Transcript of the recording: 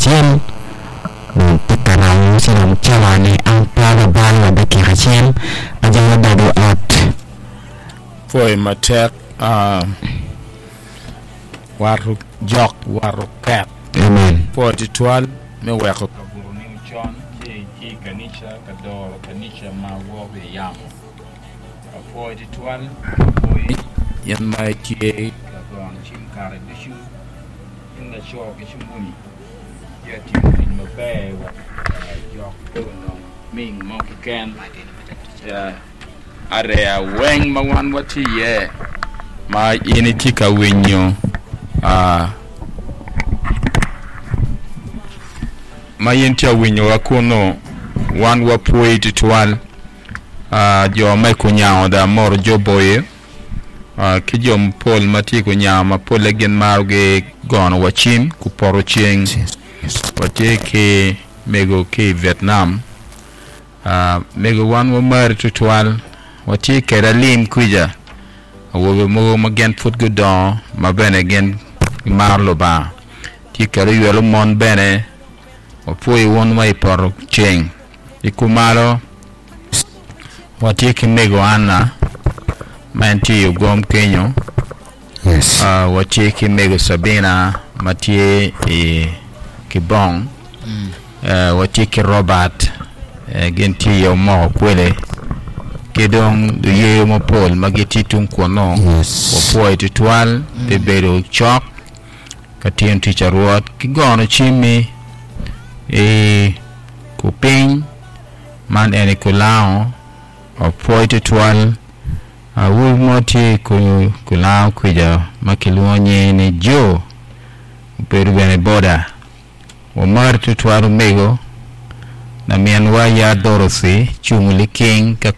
Kirachiel Pekarang Silam Chalani Ampara Bala de Kirachiel Ajawa Dadu At Foi Matek Waru Jok Waru Kat Amen. Foi Titual Me Weko Kaburunim Chon Ki Kanisha Kador Kanisha Mawo Yamo Foi Titual Foi Yan Mai Tie Kadon Chim Kare Dishu In the show Kishumuni Yeti in the bay Jok Ming Monkey Can Area Weng Mawan Wati Ye Ma Initika Winyo Ma Yintia Winyo Wakuno Wan Wapui Titual Jo Mekunyao da Mor Joboye Kijom Paul Mati Kunyama Paul Again Marge Gon Wachim Kuporo Ching Wati ke Mego ke Vietnam Mego Wan Wamar Titual Wati ke Ralim Kuja Wobe Mogo Magen Foot Gudon Ma Bene Gen Marloba Tikari Yuelo Mon Bene Wapui Won Way Por Ching Ikumalo Wati ke Mego Anna Manti Ugom Kenyo Yes. Wati ke Mego Sabina Matie Kibong Wati ke Robert Genti Yo Mo Kwele Kedong du Ye Mo Paul Mageti Tunkono Yes. Wapoi Titual Bebero Chok Katien Teacher Road Kigono Chimi Kuping Man Ene Kulao Wapoi Titual Moti Kulao Kuja Makiluonye ni Jo Peru Bene Boda Wamar Titual Mego Na Mianwa Ya Dorothy Chumuli King